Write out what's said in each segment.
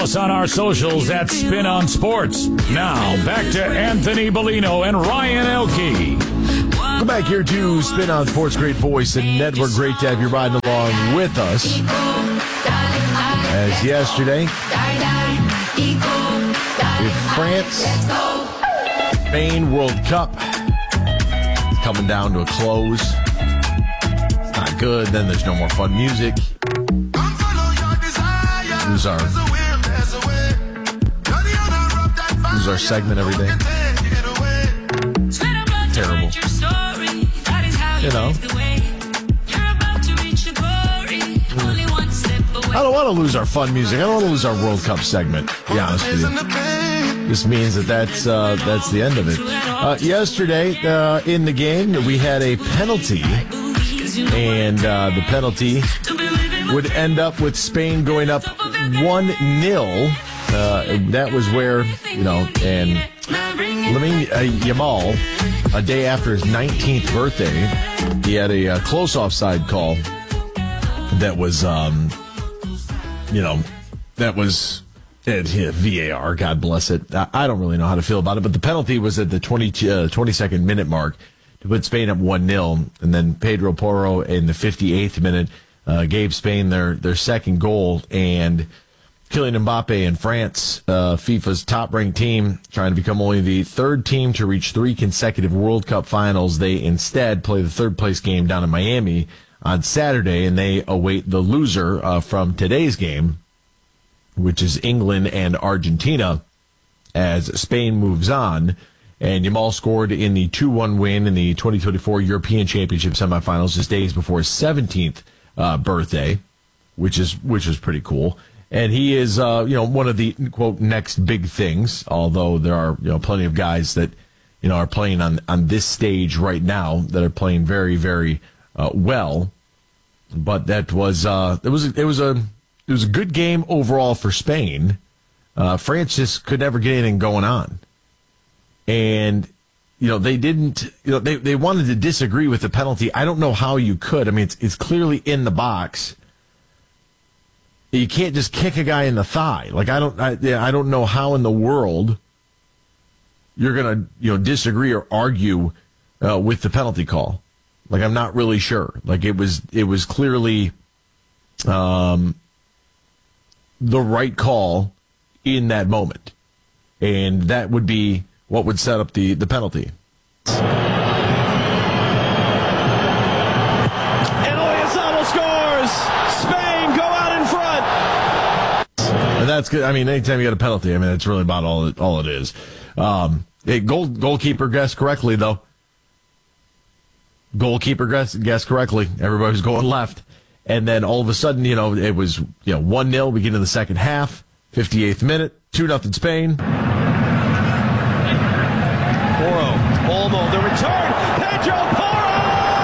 us on our socials at Spin on Sports. Now, back to Anthony Bellino and Ryan Elke. Welcome back here to Spin on Sports. Great voice and network. Great to have you riding along with us. As yesterday, with France, Spain World Cup coming down to a close. It's not good. Then there's no more fun music. Lose our segment every day. Terrible. You know. I don't want to lose our fun music. I don't want to lose our World Cup segment, to be honest with you. This means that's the end of it. Yesterday, in the game, we had a penalty, and the penalty would end up with Spain going up 1-0. That was where, and Lamine Yamal, a day after his 19th birthday, he had a close offside call that was, VAR, God bless it. I don't really know how to feel about it, but the penalty was at the 22nd minute mark to put Spain up 1-0, and then Pedro Porro in the 58th minute gave Spain their second goal, and Kylian Mbappe and France, FIFA's top-ranked team, trying to become only the third team to reach 3 consecutive World Cup finals. They instead play the third-place game down in Miami on Saturday, and they await the loser from today's game, which is England and Argentina, as Spain moves on. And Yamal scored in the 2-1 win in the 2024 European Championship semifinals just days before his 17th birthday, which is pretty cool. And he is, one of the, quote, next big things, although there are, plenty of guys that, are playing on this stage right now that are playing very, very well. But that was, it was a good game overall for Spain. France just could never get anything going on. And, they didn't, they wanted to disagree with the penalty. I don't know how you could. I mean, it's clearly in the box. You can't just kick a guy in the thigh. Like, I don't know how in the world you're going to, disagree or argue with the penalty call. Like, I'm not really sure. Like, it was clearly the right call in that moment. And that would be what would set up the penalty. And Oyarzabal scores! Spain go out in front! And that's good. I mean, anytime you get a penalty, that's really about all it is. Goalkeeper guessed correctly, though. Goalkeeper guessed correctly. Everybody was going left. And then all of a sudden, it was 1-0 beginning of the second half, 58th minute, 2-0 Spain. Porro, Olmo, the return, Pedro Porro!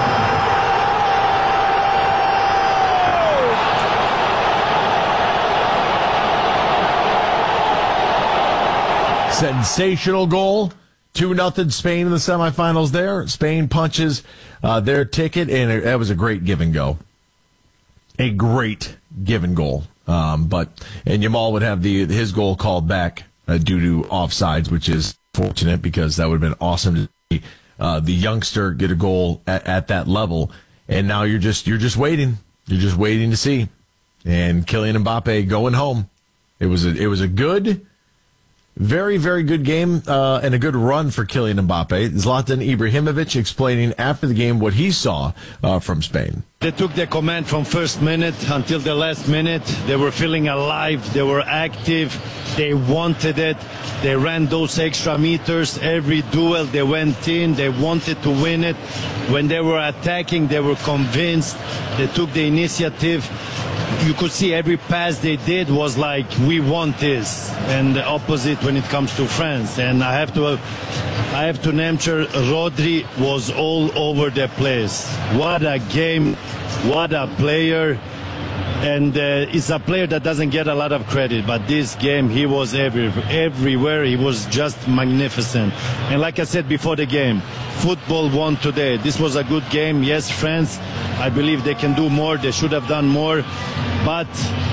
Sensational goal. 2-0 Spain in the semifinals there. Spain punches their ticket, and that was a great give and go. A great give and goal. And Yamal would have his goal called back due to offsides, which is fortunate because that would have been awesome to see the youngster get a goal at that level. And now you're just waiting. You're just waiting to see. And Kylian Mbappe going home. It was a good, very, very good game and a good run for Kylian Mbappe. Zlatan Ibrahimovic explaining after the game what he saw from Spain. They took the command from first minute until the last minute. They were feeling alive. They were active. They wanted it. They ran those extra meters. Every duel they went in. They wanted to win it. When they were attacking, they were convinced. They took the initiative. You could see every pass they did was like, we want this. And the opposite when it comes to France. And I have to name Rodri was all over the place. What a game. What a player. And it's a player that doesn't get a lot of credit, but this game he was everywhere. He was just magnificent. And like I said before the game, football won today. This was a good game. Yes, France, I believe they can do more. They should have done more. But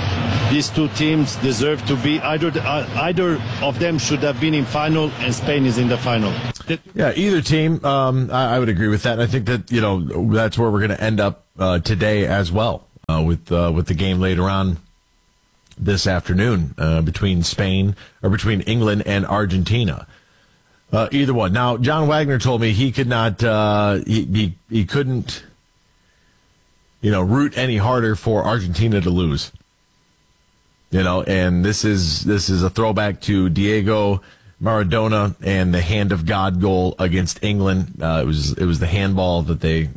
These two teams deserve to be either of them should have been in final, and Spain is in the final. Yeah, either team. I would agree with that. And I think that that's where we're going to end up today as well with the game later on this afternoon between England and Argentina. Either one. Now, John Wagner told me he could not. He couldn't. Root any harder for Argentina to lose. And this is a throwback to Diego Maradona and the hand of God goal against England. It was the handball that they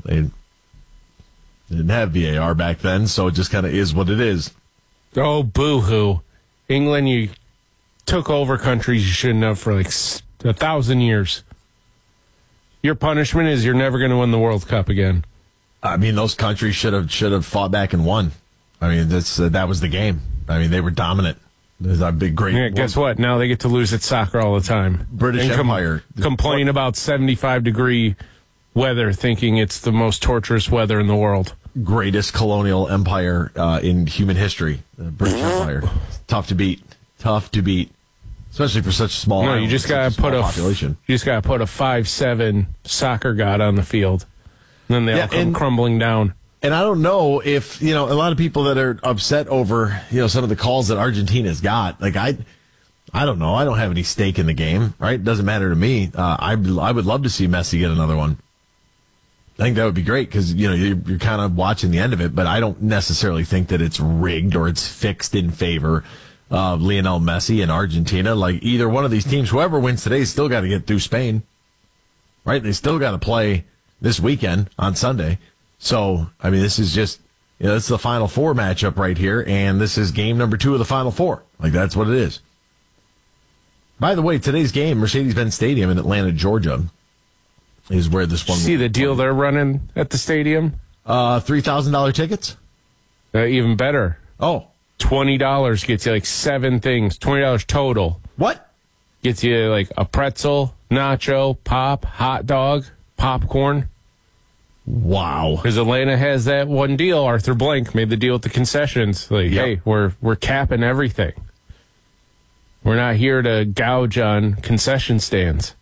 didn't have VAR back then, so it just kind of is what it is. Oh, boo-hoo. England, you took over countries you shouldn't have for like 1,000 years. Your punishment is you're never going to win the World Cup again. I mean, those countries should have fought back and won. I mean, that was the game. I mean, they were dominant. There's a big, great. Yeah, guess what? Now they get to lose at soccer all the time. British Empire. Complain about 75-degree weather, thinking it's the most torturous weather in the world. Greatest colonial empire in human history. The British Empire. Tough to beat. Especially for such a small. No, you just gotta put population. You just gotta put a 5'7" soccer god on the field, and then they all come crumbling down. And I don't know if, a lot of people that are upset over, some of the calls that Argentina's got. Like, I don't know. I don't have any stake in the game, right? It doesn't matter to me. I would love to see Messi get another one. I think that would be great because, you're kind of watching the end of it, but I don't necessarily think that it's rigged or it's fixed in favor of Lionel Messi and Argentina. Like, either one of these teams, whoever wins today, still got to get through Spain, right? They still got to play this weekend on Sunday. So, I mean, this is just, it's the Final Four matchup right here, and this is game number 2 of the Final Four. Like, that's what it is. By the way, today's game, Mercedes-Benz Stadium in Atlanta, Georgia, is where this one. See the deal they're running at the stadium? $3,000 tickets? Even better. Oh. $20 gets you like 7 things. $20 total. What? Gets you like a pretzel, nacho, pop, hot dog, popcorn. Wow. Because Atlanta has that one deal. Arthur Blank made the deal with the concessions. Like, hey, we're capping everything. We're not here to gouge on concession stands.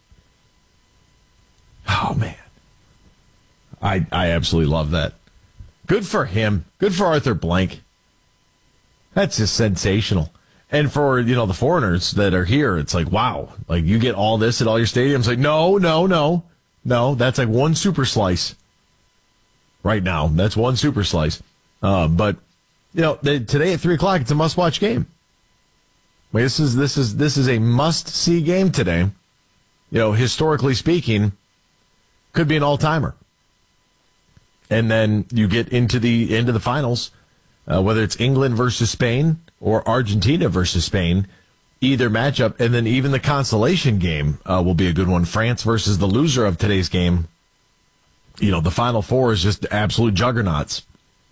Oh, man. I absolutely love that. Good for him. Good for Arthur Blank. That's just sensational. And for, the foreigners that are here, it's like, wow. Like, you get all this at all your stadiums. Like, no. That's like one super slice. Right now, that's one super slice. But today at 3:00, it's a must-watch game. Like, this is a must-see game today. Historically speaking, could be an all-timer. And then you get into the finals, whether it's England versus Spain or Argentina versus Spain, either matchup, and then even the consolation game will be a good one. France versus the loser of today's game. The Final Four is just absolute juggernauts.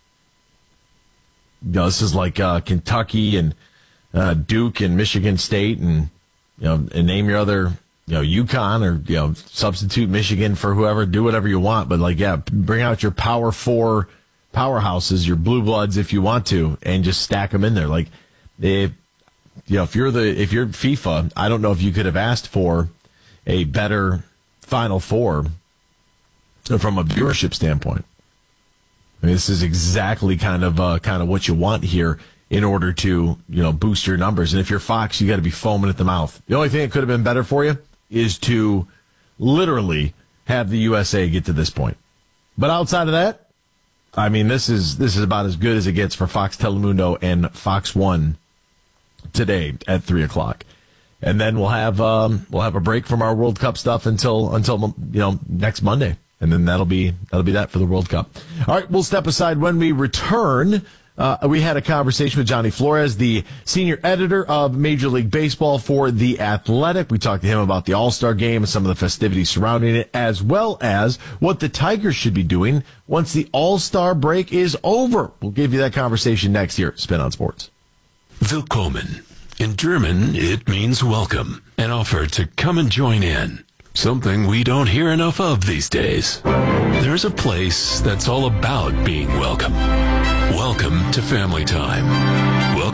This is like Kentucky and Duke and Michigan State and name your other UConn or substitute Michigan for whoever. Do whatever you want, but bring out your Power Four powerhouses, your blue bloods if you want to, and just stack them in there. Like if you're FIFA, I don't know if you could have asked for a better Final Four. From a viewership standpoint, I mean, this is exactly kind of what you want here in order to boost your numbers. And if you're Fox, you got to be foaming at the mouth. The only thing that could have been better for you is to literally have the USA get to this point. But outside of that, I mean, this is about as good as it gets for Fox Telemundo and Fox One today at 3:00. And then we'll have a break from our World Cup stuff until next Monday. And then that'll be that for the World Cup. All right, we'll step aside when we return. We had a conversation with Johnny Flores, the senior editor of Major League Baseball for The Athletic. We talked to him about the All-Star Game and some of the festivities surrounding it, as well as what the Tigers should be doing once the All-Star break is over. We'll give you that conversation next here at Spin on Sports. Willkommen. In German, it means welcome, an offer to come and join in. Something we don't hear enough of these days. There's a place that's all about being welcome. Welcome to family time. Welcome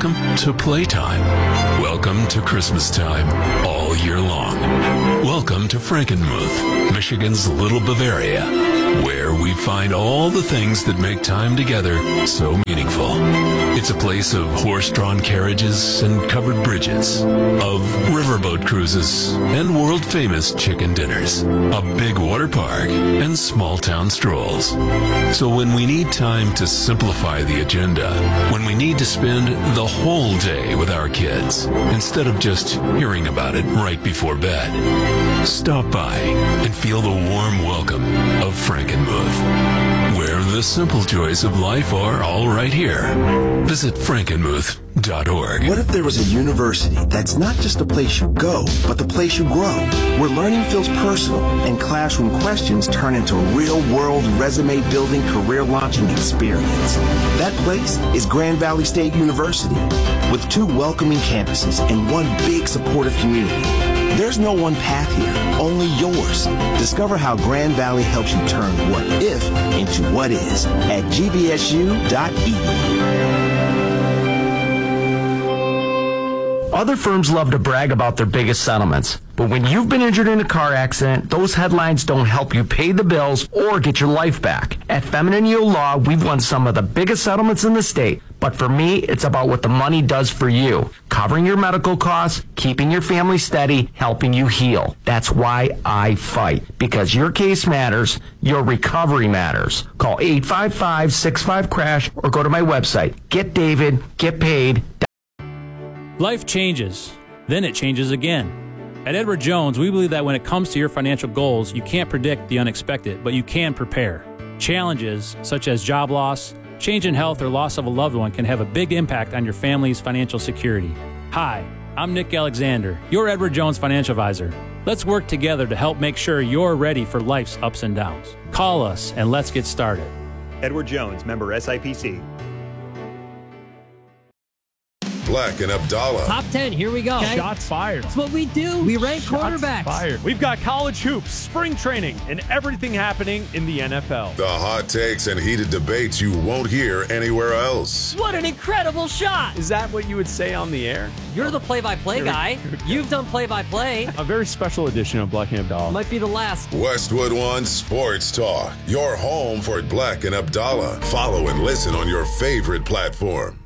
welcome to playtime. Welcome to Christmas time all year long. Welcome to Frankenmuth, Michigan's Little Bavaria, where we find all the things that make time together so meaningful. It's a place of horse-drawn carriages and covered bridges, of riverboat cruises and world-famous chicken dinners, a big water park, and small-town strolls. So when we need time to simplify the agenda, when we need to spend the whole day with our kids, instead of just hearing about it right before bed, stop by and feel the warm welcome of Frankenmuth, where the simple joys of life are all right here. Visit frankenmuth.org. What if there was a university that's not just a place you go, but the place you grow, where learning feels personal and classroom questions turn into real-world resume-building, career-launching experience? That place is Grand Valley State University, with 2 welcoming campuses and 1 big supportive community. There's no one path here, only yours. Discover how Grand Valley helps you turn what if into what is at gbsu.edu. Other firms love to brag about their biggest settlements, but when you've been injured in a car accident, those headlines don't help you pay the bills or get your life back. At Feminine Yield Law, we've won some of the biggest settlements in the state, but for me, it's about what the money does for you. Covering your medical costs, keeping your family steady, helping you heal. That's why I fight, because your case matters, your recovery matters. Call 855-65-CRASH or go to my website, getdavid.getpaid.com. Life changes, then it changes again. At Edward Jones, we believe that when it comes to your financial goals, you can't predict the unexpected, but you can prepare. Challenges such as job loss, change in health, or loss of a loved one can have a big impact on your family's financial security. Hi, I'm Nick Alexander, your Edward Jones financial advisor. Let's work together to help make sure you're ready for life's ups and downs. Call us and let's get started. Edward Jones, member SIPC. Black and Abdallah. Top 10, here we go. Okay. Shots fired. That's what we do. We rank quarterbacks. Fired. We've got college hoops, spring training, and everything happening in the NFL. The hot takes and heated debates you won't hear anywhere else. What an incredible shot. Is that what you would say on the air? You're the play-by-play guy. You've done play-by-play. A very special edition of Black and Abdallah. Might be the last. Westwood One Sports Talk. Your home for Black and Abdallah. Follow and listen on your favorite platform.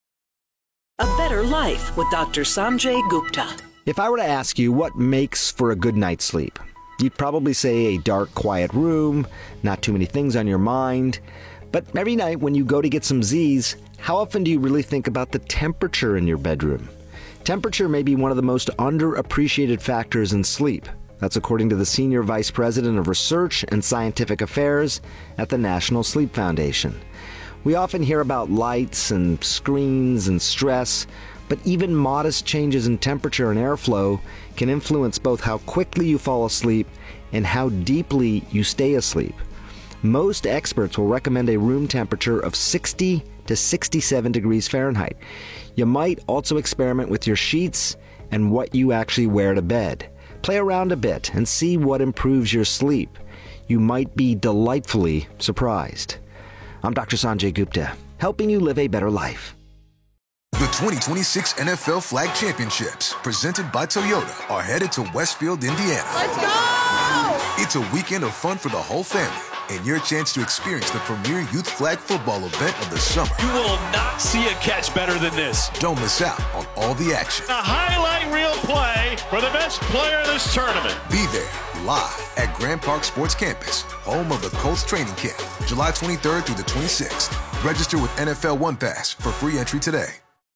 A Better Life with Dr. Sanjay Gupta. If I were to ask you what makes for a good night's sleep, you'd probably say a dark, quiet room, not too many things on your mind. But every night when you go to get some Z's, how often do you really think about the temperature in your bedroom? Temperature may be one of the most underappreciated factors in sleep. That's according to the Senior Vice President of Research and Scientific Affairs at the National Sleep Foundation. We often hear about lights and screens and stress, but even modest changes in temperature and airflow can influence both how quickly you fall asleep and how deeply you stay asleep. Most experts will recommend a room temperature of 60 to 67 degrees Fahrenheit. You might also experiment with your sheets and what you actually wear to bed. Play around a bit and see what improves your sleep. You might be delightfully surprised. I'm Dr. Sanjay Gupta, helping you live a better life. The 2026 NFL Flag Championships, presented by Toyota, are headed to Westfield, Indiana. Let's go! It's a weekend of fun for the whole family and your chance to experience the premier youth flag football event of the summer. You will not see a catch better than this. Don't miss out on all the action. A highlight reel play for the best player in this tournament. Be there live at Grand Park Sports Campus, home of the Colts training camp, July 23rd through the 26th. Register with NFL One Pass for free entry today.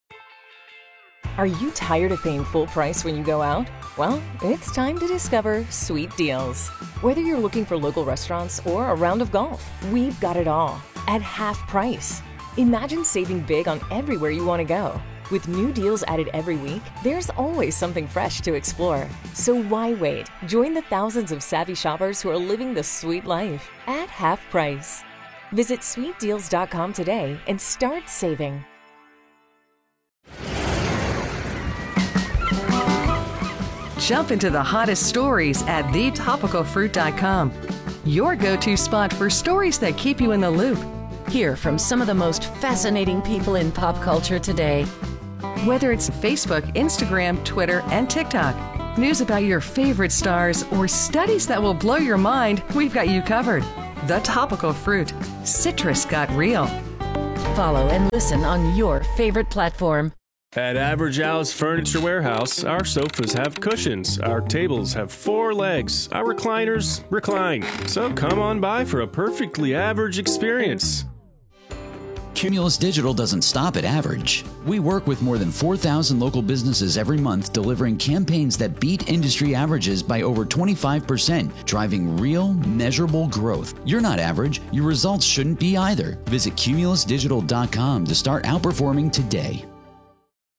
Are you tired of paying full price when you go out? Well, it's time to discover Sweet Deals. Whether you're looking for local restaurants or a round of golf, we've got it all at half price. Imagine saving big on everywhere you want to go. With new deals added every week, there's always something fresh to explore. So why wait? Join the thousands of savvy shoppers who are living the sweet life at half price. Visit sweetdeals.com today and start saving. Jump into the hottest stories at thetopicalfruit.com. Your go-to spot for stories that keep you in the loop. Hear from some of the most fascinating people in pop culture today. Whether it's Facebook, Instagram, Twitter, and TikTok, news about your favorite stars, or studies that will blow your mind, we've got you covered. The Topical Fruit. Citrus got real. Follow and listen on your favorite platform. At Average Al's Furniture Warehouse, our sofas have cushions, our tables have 4 legs, our recliners recline. So come on by for a perfectly average experience. Cumulus Digital doesn't stop at average. We work with more than 4,000 local businesses every month, delivering campaigns that beat industry averages by over 25%, driving real, measurable growth. You're not average. Your results shouldn't be either. Visit cumulusdigital.com to start outperforming today.